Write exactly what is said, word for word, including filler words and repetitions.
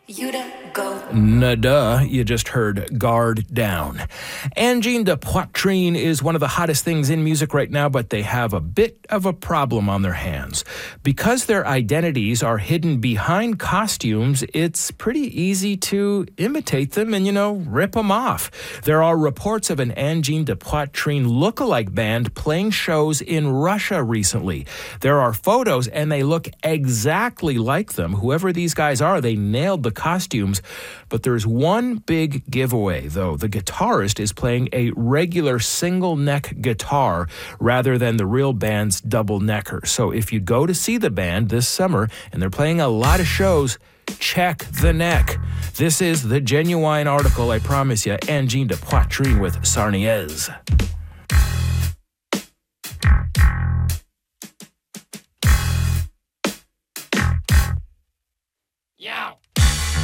Nada, you just heard Guard Down. Angine de Poitrine is one of the hottest things in music right now, but they have a bit of a problem on their hands. Because their identities are hidden behind costumes, it's pretty easy to imitate them and, you know, rip them off. There are reports of an Angine de Poitrine lookalike band playing shows in Russia recently. There are photos, and they look exactly like them. Whoever these guys are, they nailed the costumes. But there's one big giveaway, though. The guitarist is playing a regular single-neck guitar rather than the real band's double-necker. So if you go to see the band this summer and they're playing a lot of shows, check the neck. This is the Genuine article, I promise you. Angine de Poitrine with Sarniez.